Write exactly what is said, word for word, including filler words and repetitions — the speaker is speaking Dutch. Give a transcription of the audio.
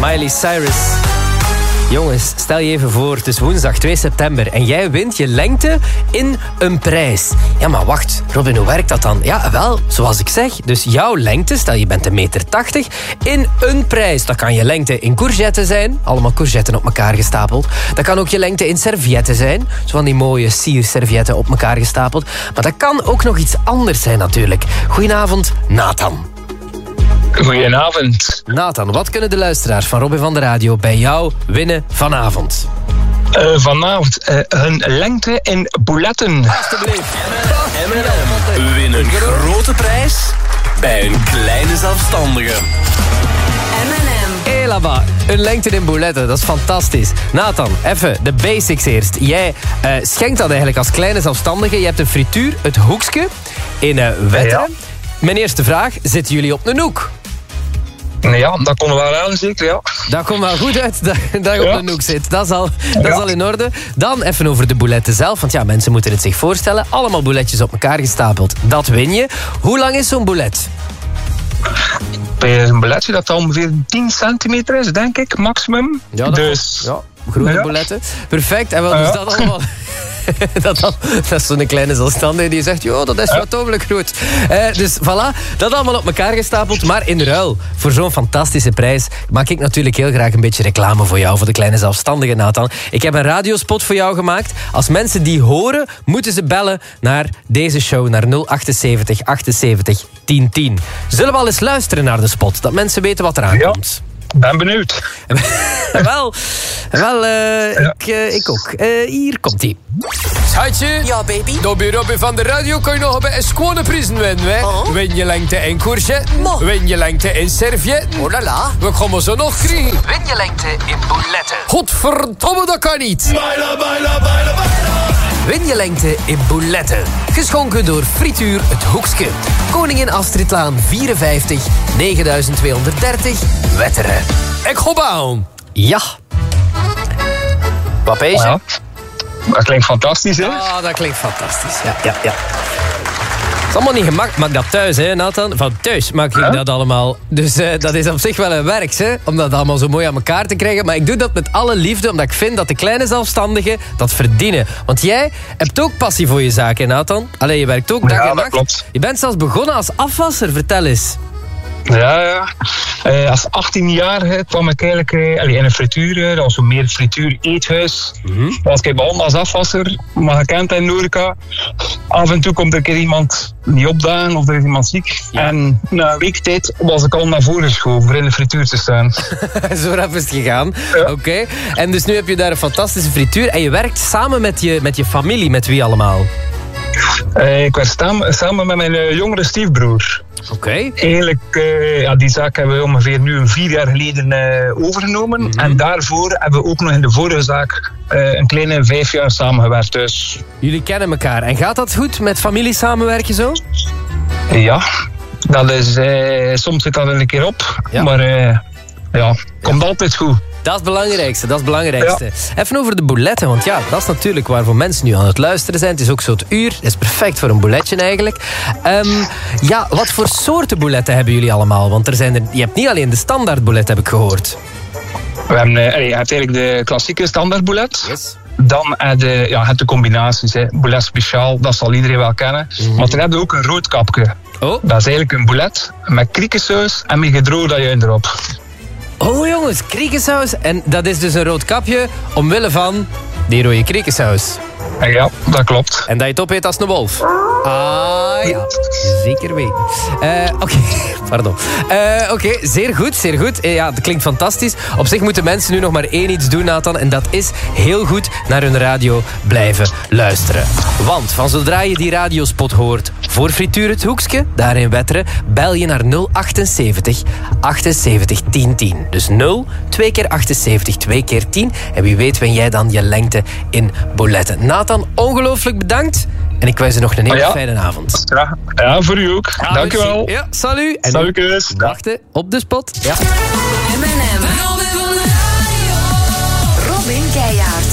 Miley Cyrus. Jongens, stel je even voor, het is woensdag twee september en jij wint je lengte in een prijs. Ja, maar wacht, Robin, hoe werkt dat dan? Ja, wel, zoals ik zeg, dus jouw lengte, stel je bent een meter tachtig, in een prijs. Dat kan je lengte in courgetten zijn, allemaal courgetten op elkaar gestapeld. Dat kan ook je lengte in servietten zijn, zo van die mooie sierservietten op elkaar gestapeld. Maar dat kan ook nog iets anders zijn natuurlijk. Goedenavond, Nathan. Goedenavond. Nathan, wat kunnen de luisteraars van Robin van de Radio bij jou winnen vanavond? Uh, vanavond uh, hun lengte in bouletten. Alsjeblieft. M en M. Win een grote prijs bij een kleine zelfstandige. M en M. Hé, là-bas. Een lengte in bouletten, dat is fantastisch. Nathan, even de basics eerst. Jij uh, schenkt dat eigenlijk als kleine zelfstandige. Je hebt een frituur, het hoekske, in uh, Wetteren. Ja. Mijn eerste vraag, zitten jullie op een hoek? Ja, dat kon wel aan, zeker, ja. Dat komt wel goed uit, dat, dat je ja. op een hoek zit. Dat is, al, dat ja. is al in orde. Dan even over de bouletten zelf, want ja, mensen moeten het zich voorstellen. Allemaal bouletjes op elkaar gestapeld, dat win je. Hoe lang is zo'n boulet? Bij een bouletje dat ongeveer tien centimeter is, denk ik, maximum. Ja, dat dus... Ja, grote ja. bouletten. Perfect, en wel dus ja. dat allemaal... dat, al, dat is zo'n kleine zelfstandige die zegt, joh, dat is ja. wat groot. Uh, dus voilà, dat allemaal op elkaar gestapeld. Maar in ruil voor zo'n fantastische prijs maak ik natuurlijk heel graag een beetje reclame voor jou, voor de kleine zelfstandige, Nathan. Ik heb een radiospot voor jou gemaakt. Als mensen die horen, moeten ze bellen naar deze show, naar nul achtenzeventig achtenzestig tien tien. Zullen we al eens luisteren naar de spot, dat mensen weten wat eraan ja. komt? Ben benieuwd. wel, wel uh, ja. ik, uh, ik ook. Uh, hier komt-ie. Schatje. Ja, baby. Door bij Robin van de Radio kan je nog bij een schone prijzen winnen. Hè? Oh. Win je lengte in courgetten. Mo. Win je lengte in servietten. Oh la la. We komen zo nog krijgen. Win je lengte in bouletten. Godverdomme, dat kan niet. Baila, baila, baila, baila. Win je lengte in bouletten. Geschonken door Frituur Het Hoekske. Koningin Astridlaan vierenvijftig, negenduizend tweehonderddertig, Wetteren. Ik hop aan. Ja. Wat pees je? Ja. Dat klinkt fantastisch, hè? Ah, dat klinkt fantastisch. Ja, ja, ja. Het is allemaal niet gemakkelijk. Maak dat thuis, hè, Nathan? Van thuis maak ik ja? dat allemaal. Dus uh, dat is op zich wel een werk, hè? Om dat allemaal zo mooi aan elkaar te krijgen. Maar ik doe dat met alle liefde, omdat ik vind dat de kleine zelfstandigen dat verdienen. Want jij hebt ook passie voor je zaak, hè, Nathan? Allee, je werkt ook dag ja, en nacht. Dat klopt. Je bent zelfs begonnen als afwasser. Vertel eens. Ja, ja. Uh, als achttien jaar uh, kwam ik eigenlijk uh, in een frituur. Uh, dat was een meer frituur-eethuis. Mm-hmm. Was ik begonnen als afwasser, maar gekend in Norica. Af en toe komt er een keer iemand niet opdagen of er is iemand ziek. Ja. En na een week tijd was ik al naar voren geschoven voor in de frituur te staan. Zo rap is het gegaan. Ja. Oké. Okay. En dus nu heb je daar een fantastische frituur. En je werkt samen met je, met je familie. Met wie allemaal? Uh, ik werk samen, samen met mijn uh, jongere stiefbroer. Oké. Okay. Eigenlijk, uh, ja, die zaak hebben we ongeveer nu een vier jaar geleden uh, overgenomen. Mm-hmm. En daarvoor hebben we ook nog in de vorige zaak uh, een kleine vijf jaar samengewerkt. Dus. Jullie kennen elkaar. En gaat dat goed met familie samenwerken zo? Ja, dat is, uh, soms zit dat een keer op. Ja. Maar uh, ja, komt ja. altijd goed. Dat is het belangrijkste, dat is het belangrijkste. Ja. Even over de bouletten, want ja, dat is natuurlijk waarvoor mensen nu aan het luisteren zijn. Het is ook zo het uur, het is perfect voor een bouletje eigenlijk. Um, ja, wat voor soorten bouletten hebben jullie allemaal? Want er zijn er, je hebt niet alleen de standaard boulet, heb ik gehoord. We hebben uh, je hebt eigenlijk de klassieke standaard boulet. Yes. Dan heb je ja, het de combinaties, hè. Boulet speciaal, dat zal iedereen wel kennen. Mm-hmm. Maar dan heb je ook een roodkapje. Oh. Dat is eigenlijk een boulet met kriekensaus en met gedroogde uien erop. Oh jongens, kriekensaus. En dat is dus een rood kapje omwille van die rode kriekensaus. Ja, dat klopt. En dat je het opeet als een wolf. Ah ja, zeker weten. Uh, Oké, okay. pardon. Uh, Oké, okay. zeer goed, zeer goed. Uh, ja, dat klinkt fantastisch. Op zich moeten mensen nu nog maar één iets doen, Nathan. En dat is heel goed naar hun radio blijven luisteren. Want van zodra je die radiospot hoort voor Frituur Het Hoekske, daar in Wetteren, bel je naar nul achtenzeventig achtenzestig tien tien. Dus nul, twee keer achtenzeventig, twee keer tien. En wie weet win jij dan je lengte in bouletten. Nathan, ongelooflijk bedankt. En ik wens je nog een hele oh ja. fijne avond. Ja, ja, voor u ook. Ah, dank u wel. Ja, salut. En salut. Wachten op de spot. Ja. M en M. Robin Keijaard.